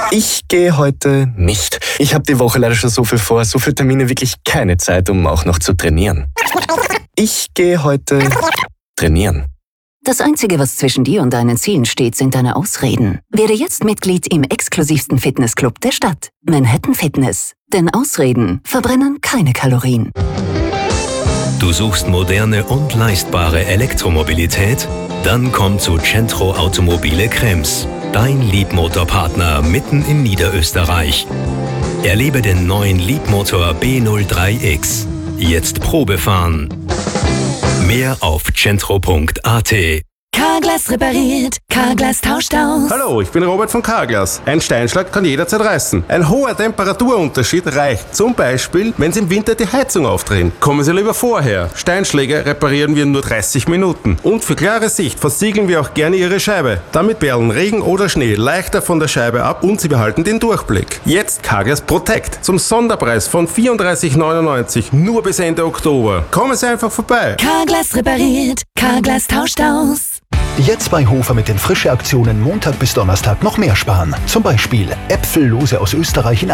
Ich gehe heute nicht. Ich habe die Woche leider schon so viel vor, so viele Termine, wirklich keine Zeit, um auch noch zu trainieren. Ich gehe heute trainieren. Das Einzige, was zwischen dir und deinen Zielen steht, sind deine Ausreden. Werde jetzt Mitglied im exklusivsten Fitnessclub der Stadt. Manhattan Fitness. Denn Ausreden verbrennen keine Kalorien. Du suchst moderne und leistbare Elektromobilität? Dann komm zu Centro Automobile Krems, dein Leapmotor-Partner mitten in Niederösterreich. Erlebe den neuen Leapmotor B03X. Jetzt Probe fahren. Mehr auf centro.at. Carglass repariert, Carglass tauscht aus. Hallo, ich bin Robert von Carglass. Ein Steinschlag kann jederzeit reißen. Ein hoher Temperaturunterschied reicht zum Beispiel, wenn Sie im Winter die Heizung aufdrehen. Kommen Sie lieber vorher. Steinschläge reparieren wir in nur 30 Minuten. Und für klare Sicht versiegeln wir auch gerne Ihre Scheibe. Damit perlen Regen oder Schnee leichter von der Scheibe ab und Sie behalten den Durchblick. Jetzt Carglass Protect zum Sonderpreis von 34,99 nur bis Ende Oktober. Kommen Sie einfach vorbei. Carglass repariert, Carglass tauscht aus. Jetzt bei Hofer mit den Frische-Aktionen Montag bis Donnerstag noch mehr sparen. Zum Beispiel Äpfellose aus Österreich in